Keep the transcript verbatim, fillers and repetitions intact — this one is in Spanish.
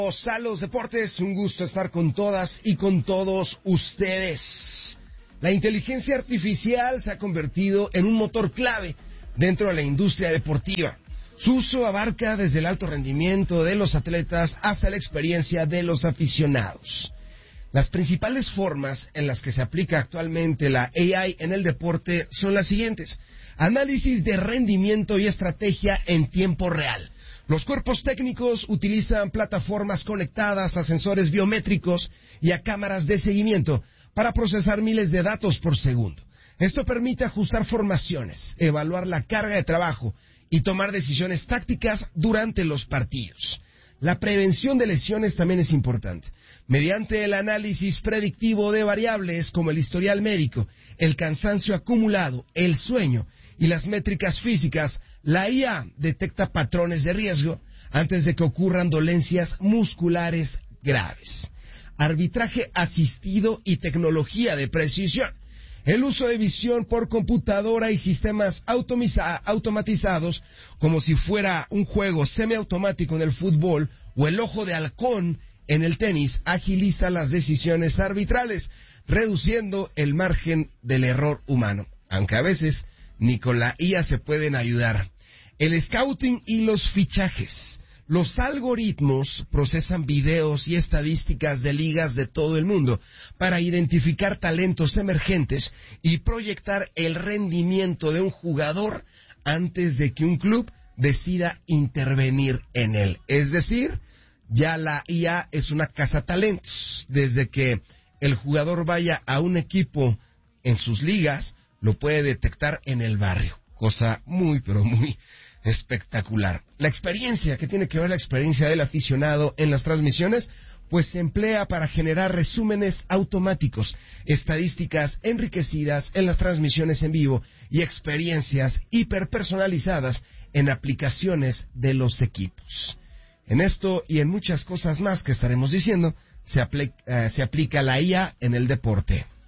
A los deportes, un gusto estar con todas y con todos ustedes. La inteligencia artificial se ha convertido en un motor clave dentro de la industria deportiva. Su uso abarca desde el alto rendimiento de los atletas hasta la experiencia de los aficionados. Las principales formas en las que se aplica actualmente la A I en el deporte son las siguientes: análisis de rendimiento y estrategia en tiempo real. Los cuerpos técnicos utilizan plataformas conectadas a sensores biométricos y a cámaras de seguimiento para procesar miles de datos por segundo. Esto permite ajustar formaciones, evaluar la carga de trabajo y tomar decisiones tácticas durante los partidos. La prevención de lesiones también es importante. Mediante el análisis predictivo de variables como el historial médico, el cansancio acumulado, el sueño y las métricas físicas, la I A detecta patrones de riesgo antes de que ocurran dolencias musculares graves. Arbitraje asistido y tecnología de precisión. El uso de visión por computadora y sistemas automatizados, como si fuera un juego semiautomático en el fútbol o el ojo de halcón en el tenis, agiliza las decisiones arbitrales, reduciendo el margen del error humano, aunque a veces ni con la I A se pueden ayudar. El scouting y los fichajes. Los algoritmos procesan videos y estadísticas de ligas de todo el mundo para identificar talentos emergentes y proyectar el rendimiento de un jugador antes de que un club decida intervenir en él. Es decir, ya la I A es una cazatalentos. Desde que el jugador vaya a un equipo en sus ligas, lo puede detectar en el barrio. Cosa muy, pero muy espectacular. La experiencia, que tiene que ver la experiencia del aficionado en las transmisiones, pues se emplea para generar resúmenes automáticos, estadísticas enriquecidas en las transmisiones en vivo y experiencias hiperpersonalizadas en aplicaciones de los equipos. En esto y en muchas cosas más que estaremos diciendo, se, apl- uh, se aplica la I A en el deporte.